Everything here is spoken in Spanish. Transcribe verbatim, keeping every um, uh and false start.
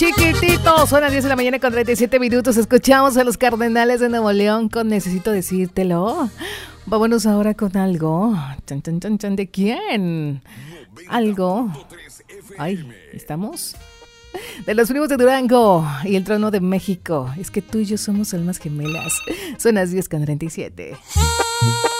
Chiquitito, son las diez de la mañana con treinta y siete minutos. Escuchamos a los Cardenales de Nuevo León con Necesito Decírtelo. Vámonos ahora con algo. Chan, chan, chan, chan. ¿De quién? Algo. Ay, ¿estamos? De los primos de Durango y el trono de México. Es que tú y yo somos almas gemelas. Son las diez con treinta y siete.